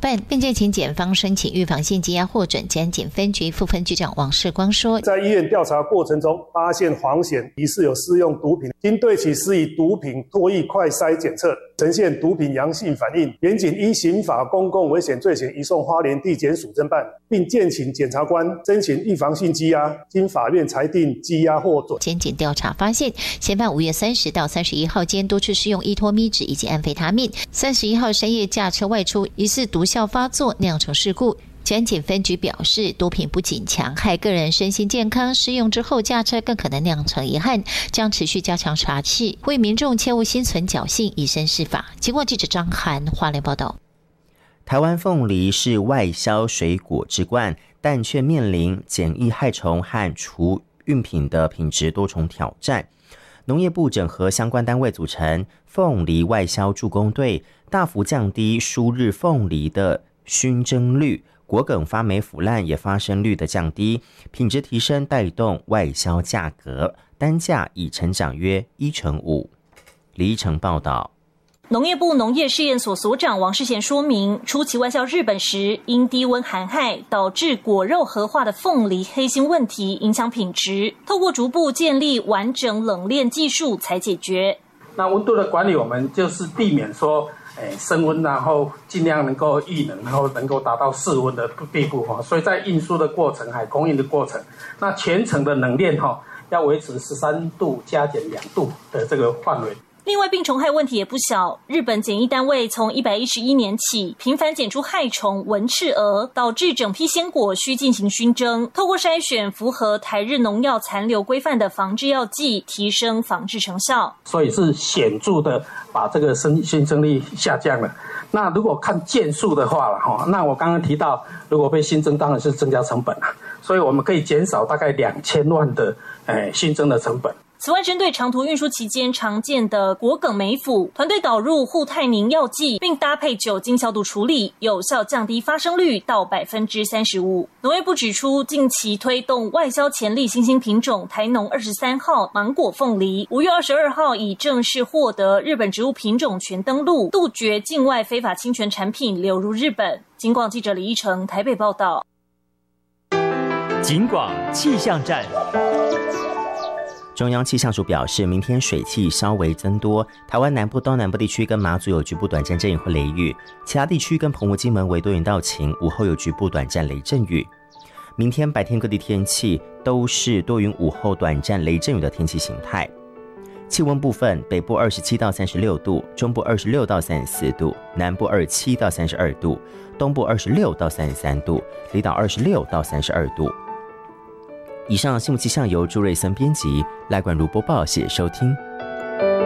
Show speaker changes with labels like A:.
A: 办，并且请检方申请预防性羁押获准。检警分局副分局长王世光说，
B: 在医院调查过程中发现黄显疑似有施用毒品，经对其施以毒品唾液快筛检测，呈现毒品阳性反应，检警依刑法公共危险罪嫌移送花莲地检署侦办，并建请检察官申请预防性羁押，经法院裁定羁押获准。
A: 检警调查发现，嫌犯5月30到31号间多次施用依托咪酯以及安非他命，31号深夜驾车外出，疑似毒效发作酿成事故。检警分局表示，毒品不仅强害个人身心健康，施用之后驾车更可能酿成遗憾，将持续加强查缉，呼吁民众切勿心存侥幸，以身试法。经过记者张涵花莲报道。
C: 台湾凤梨是外销水果之冠，但却面临检疫害虫和除运品的品质多重挑战。农业部整合相关单位组成凤梨外销助攻队，大幅降低输日凤梨的熏蒸率，果梗发霉腐烂也发生率的降低，品质提升带动外销价格，单价已成长约1.5%。李依晨报道。
D: 农业部农业试验所所长王世贤说明，初期外销日本时，因低温寒害导致果肉核化的凤梨黑心问题，影响品质。透过逐步建立完整冷链技术才解决。
E: 那温度的管理，我们就是避免说，升温，然后尽量能够预冷，然后能够达到室温的地步哈。所以在运输的过程、还供应的过程，那全程的冷链哈，要维持13度加减2度的这个范围。
D: 另外，病虫害问题也不小。日本检疫单位从111年起频繁检出害虫纹翅蛾，导致整批鲜果需进行熏蒸，透过筛选符合台日农药残留规范的防治药剂，提升防治成效。
E: 所以是显著的把这个新增率下降了。那如果看件数的话了，那我刚刚提到，如果被新增，当然是增加成本了，所以我们可以减少大概2000万的新增的成本。
D: 此外，针对长途运输期间常见的果梗霉腐，团队导入护泰宁药剂，并搭配酒精消毒处理，有效降低发生率到35%。农业部指出，近期推动外销潜力新兴品种台农23号芒果凤梨，5月22号已正式获得日本植物品种权登录，杜绝境外非法侵权产品流入日本。警广记者李依成台北报道。
F: 警广气象站。
C: 中央气象署表示，明天水汽稍微增多，台湾南部、东南部地区跟马祖有局部短暂阵雨或雷雨，其他地区跟澎湖、金门为多云到晴，午后有局部短暂雷阵雨。明天白天各地天气都是多云，午后短暂雷阵雨的天气形态。气温部分，北部27到36度，中部26到34度，南部27到32度，东部26到33度，离岛26到32度。以上新闻气象由朱瑞森编辑，赖冠如播报，谢谢收听。